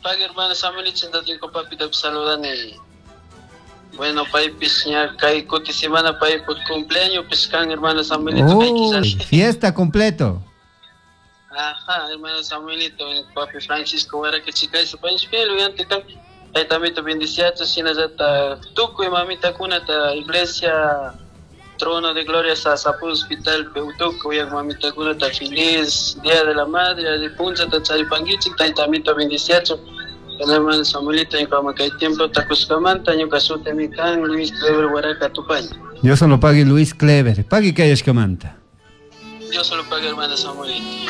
pague hermano Samuelito, entonces con papi te saludan y bueno, papi, pues ya cae cuti semana papi por cumpleaños, pues can hermano Samuelito, hay que Uy, salir. fiesta completo. Ajá, hermano Samuelito, papi Francisco, era que chica eso, pues que lo ante cambio. Ahí también te bendiciato, si no ya tuco y mamita cuna ta iglesia Trono de Gloria sa Sapu Hospital Peutuco y mamita cuna ta feliz Día de la Madre, de Punza ta Charipanguichi, ta también te bendiciato. El hermano Samuelito, en como que hay tiempo ta Cuscamanta, yo casute mi can, Luis Clever Huaraca Tupañ. Yo solo pague Luis Clever. Pague que hayas que manta. Yo solo pago hermano Samuelito.